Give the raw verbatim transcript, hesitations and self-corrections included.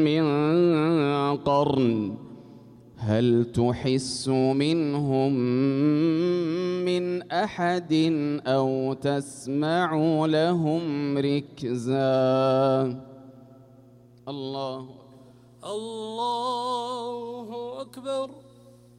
من قرن هل تحس منهم من أحد أو تسمع لهم ركزا. الله الله أكبر.